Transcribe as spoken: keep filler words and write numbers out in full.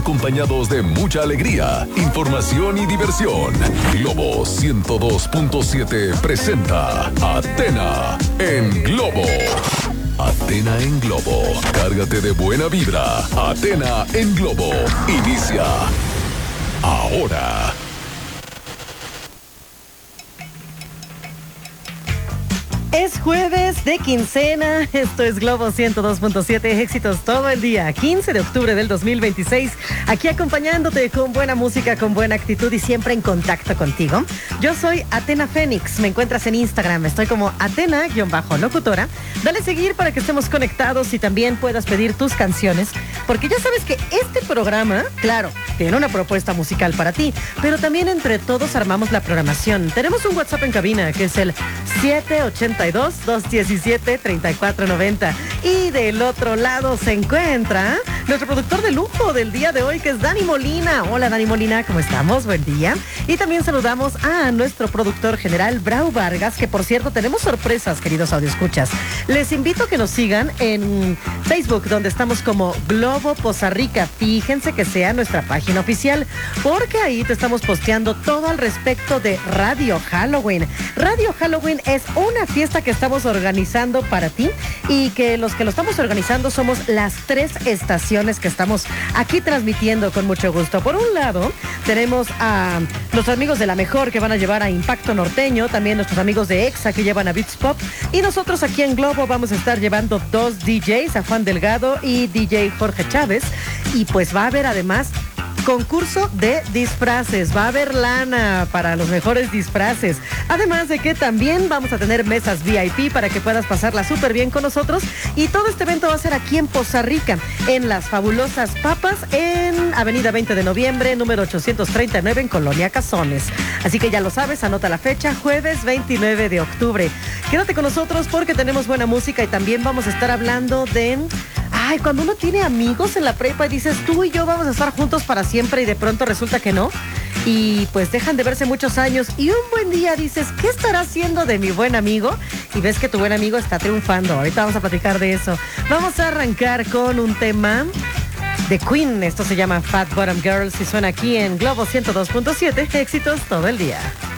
acompañados de mucha alegría, información y diversión. Globo ciento dos punto siete presenta Athena en Globo. Athena en Globo. Cárgate de buena vibra. Athena en Globo. Inicia ahora. Es jueves de quincena, esto es Globo ciento dos punto siete, éxitos todo el día, quince de octubre del dos mil veintiséis, aquí acompañándote con buena música, con buena actitud y siempre en contacto contigo. Yo soy Athena Fénix, me encuentras en Instagram, estoy como Athena-locutora. Dale seguir para que estemos conectados y también puedas pedir tus canciones, porque ya sabes que este programa, claro, tiene una propuesta musical para ti, pero también entre todos armamos la programación. Tenemos un WhatsApp en cabina que es el siete ocho dos, dos uno siete, tres cuatro nueve cero. Y del otro lado se encuentra nuestro productor de lujo del día de hoy, que es Dani Molina. Hola Dani Molina, ¿cómo estamos? Buen día. Y también saludamos a nuestro productor general, Brau Vargas, que por cierto tenemos sorpresas, queridos audioscuchas. Les invito a que nos sigan en Facebook, donde estamos como Globo Poza Rica. Fíjense que sea nuestra página oficial, porque ahí te estamos posteando todo al respecto de Radio Halloween. Radio Halloween es una fiesta que estamos organizando para ti y que los que lo estamos organizando somos las tres estaciones que estamos aquí transmitiendo con mucho gusto. Por un lado, tenemos a nuestros amigos de La Mejor que van a llevar a Impacto Norteño, también nuestros amigos de Exa que llevan a Beats Pop, y nosotros aquí en Globo vamos a estar llevando dos D Js, a Juan Delgado y D J Jorge Chávez, y pues va a haber además concurso de disfraces, va a haber lana para los mejores disfraces, además de que también vamos a tener mesas V I P para que puedas pasarla súper bien con nosotros, y todo este evento va a ser aquí en Poza Rica, en Las Fabulosas Papas, en Avenida veinte de noviembre, número ochocientos treinta y nueve, en Colonia Cazones. Así que ya lo sabes, anota la fecha, jueves veintinueve de octubre. Quédate con nosotros porque tenemos buena música y también vamos a estar hablando de... Ay, cuando uno tiene amigos en la prepa y dices, tú y yo vamos a estar juntos para siempre, y de pronto resulta que no. Y pues dejan de verse muchos años y un buen día dices, ¿qué estará haciendo de mi buen amigo? Y ves que tu buen amigo está triunfando. Ahorita vamos a platicar de eso. Vamos a arrancar con un tema de Queen. Esto se llama Fat Bottom Girls y suena aquí en Globo ciento dos punto siete. Éxitos todo el día.